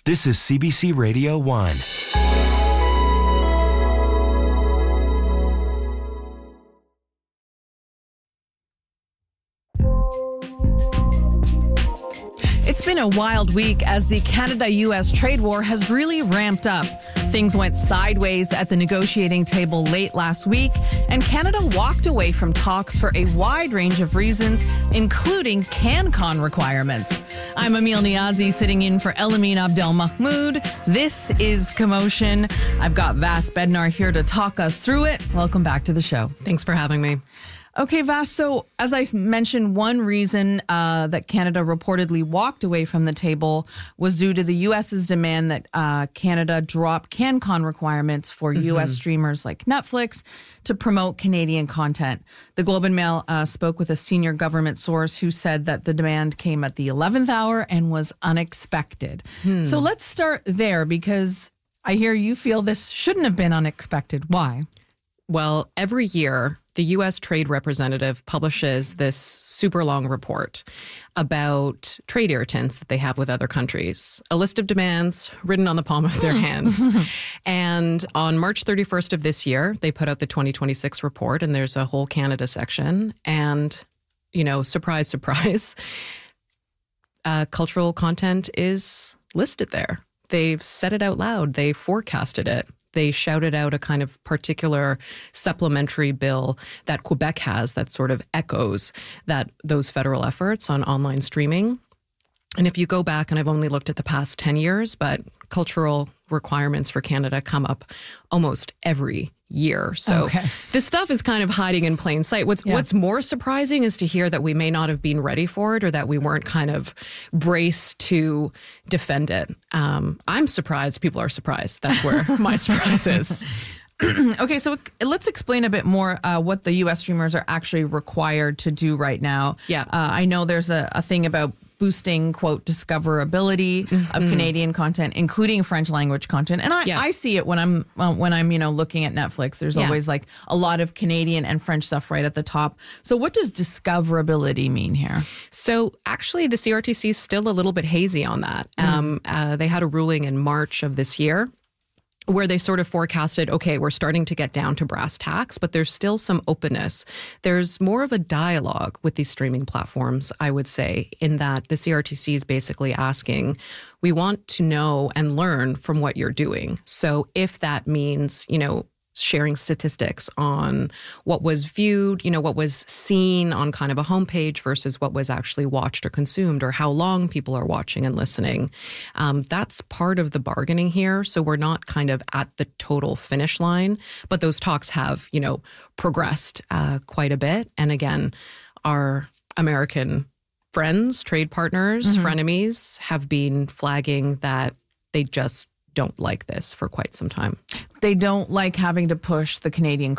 This is CBC Radio 1. It's been a wild week as the Canada-U.S. trade war has really ramped up. Things went sideways at the negotiating table late last week, and Canada walked away from talks for a wide range of reasons, including CanCon requirements. I'm Emil Niazi, sitting in for Elamine Abdel Mahmoud. This is Commotion. I've got Vas Bednar here to talk us through it. Welcome back to the show. Thanks for having me. Okay, Vas, so as I mentioned, one reason that Canada reportedly walked away from the table was due to the U.S.'s demand that Canada drop CanCon requirements for U.S. streamers like Netflix to promote Canadian content. The Globe and Mail spoke with a senior government source who said that the demand came at the 11th hour and was unexpected. So let's start there, because I hear you feel this shouldn't have been unexpected. Why? Well, every year, the U.S. Trade Representative publishes this super long report about trade irritants that they have with other countries, a list of demands written on the palm of their hands. And on March 31st of this year, they put out the 2026 report, and there's a whole Canada section. And, you know, surprise, surprise, cultural content is listed there. They've said it out loud. They forecasted it. They shouted out a kind of particular supplementary bill that Quebec has that sort of echoes those federal efforts on online streaming. And if you go back, and I've only looked at the past 10 years, but cultural requirements for Canada come up almost every year. So this stuff is kind of hiding in plain sight. What's more surprising is to hear that we may not have been ready for it, or that we weren't kind of braced to defend it. I'm surprised. People are surprised. That's where my surprise is. Okay, so let's explain a bit more what the U.S. streamers are actually required to do right now. Yeah. I know there's a thing about boosting, quote, discoverability of Canadian content, including French language content. And I see it when I'm looking at Netflix. There's always like a lot of Canadian and French stuff right at the top. So what does discoverability mean here? So actually, the CRTC is still a little bit hazy on that. They had a ruling in March of this year where they sort of forecasted, okay, we're starting to get down to brass tacks, but there's still some openness. There's more of a dialogue with these streaming platforms, I would say, in that the CRTC is basically asking, we want to know and learn from what you're doing. So if that means, sharing statistics on what was viewed, what was seen on kind of a homepage versus what was actually watched or consumed, or how long people are watching and listening. That's part of the bargaining here. So we're not kind of at the total finish line, but those talks have, progressed quite a bit. And again, our American friends, trade partners, frenemies have been flagging that they just don't like this for quite some time. They don't like having to push the Canadian